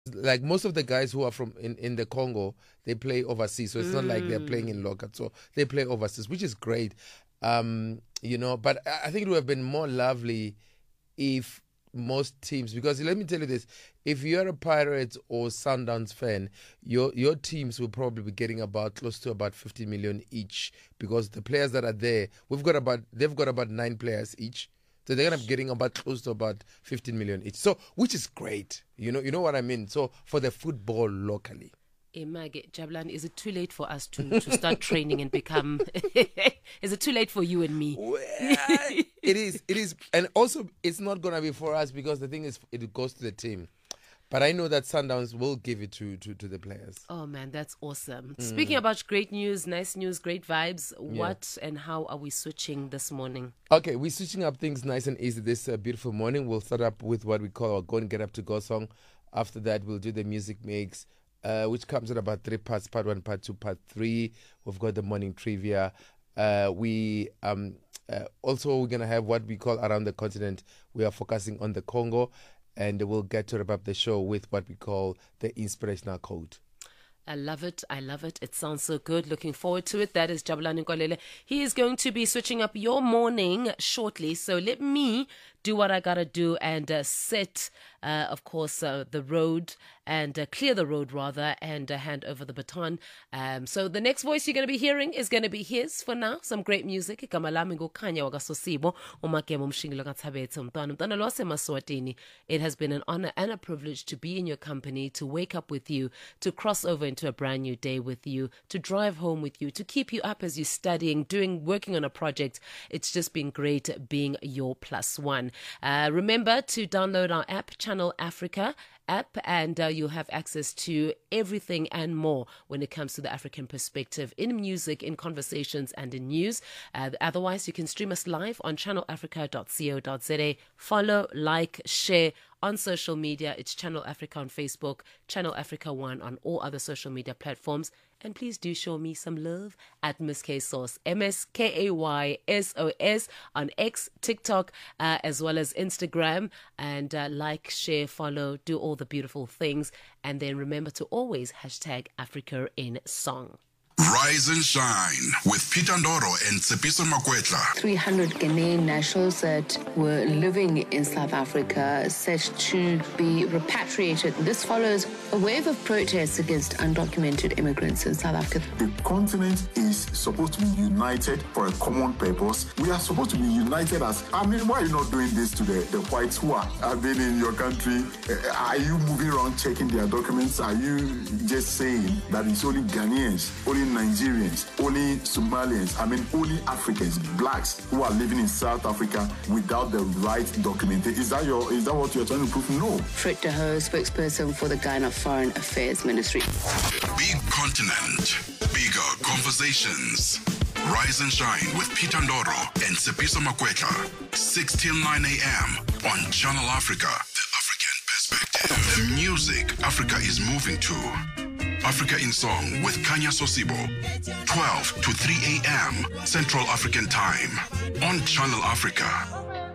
like most of the guys who are from in the Congo, they play overseas. So it's not like they're playing in local. So they play overseas, which is great. But I think it would have been more lovely if most teams, because let me tell you this, if you're a Pirates or Sundowns fan, your teams will probably be getting about close to about 50 million each, because the players that are there, they've got about 9 players each. So they're gonna be getting about close to about 15 million each. So which is great. You know what I mean? So for the football locally. Image, Jabulani, is it too late for us to start training and become is it too late for you and me? Well, it is. And also it's not gonna be for us, because the thing is it goes to the team. But I know that Sundowns will give it to the players. Oh man, that's awesome. Speaking about great news, nice news, great vibes, what and how are we switching this morning? Okay, we're switching up things nice and easy this beautiful morning. We'll start up with what we call our Go and Get Up to Go song. After that, we'll do the music mix, which comes in about 3 parts, part 1, part 2, part 3. We've got the morning trivia. Also, we're going to have what we call Around the Continent. We are focusing on the Congo. And we'll get to wrap up the show with what we call the inspirational quote. I love it. It sounds so good. Looking forward to it. That is Jabulani Nkolele. He is going to be switching up your morning shortly. So let me do what I gotta do and set, of course, the road and clear the road rather, and hand over the baton. So the next voice you're going to be hearing is going to be his for now. Some great music. It has been an honor and a privilege to be in your company, to wake up with you, to cross over into a brand new day with you, to drive home with you, to keep you up as you're studying, working on a project. It's just been great being your plus one. Remember to download our app, Channel Africa app, and you'll have access to everything and more when it comes to the African perspective in music, in conversations, and in news. Otherwise, you can stream us live on channelafrica.co.za. Follow, like, share on social media. It's Channel Africa on Facebook, Channel Africa 1 on all other social media platforms. And please do show me some love at Miss K Sauce, MSKAYSOS on X, TikTok, as well as Instagram. And like, share, follow, do all the beautiful things. And then remember to always hashtag Africa in Song. Rise and shine with Peter Ndoro and Tsepiso Makwetla. 300 Ghanaian nationals that were living in South Africa set to be repatriated. This follows a wave of protests against undocumented immigrants in South Africa. The continent is supposed to be united for a common purpose. We are supposed to be united as, why are you not doing this to the whites who have been in your country? Are you moving around checking their documents? Are you just saying that it's only Ghanaians, only Nigerians, only Somalians, only Africans, blacks who are living in South Africa without the right documentation? Is that what you're trying to prove? No. Frit de Hoo, spokesperson for the Ghana Foreign Affairs Ministry. Big continent, bigger conversations. Rise and shine with Peter Ndoro and Tsepiso Makwetla. 6 till 9 a.m. on Channel Africa, the African perspective. The music Africa is moving to. Africa in Song with Kanya Sosibo, 12 to 3 a.m. Central African Time on Channel Africa.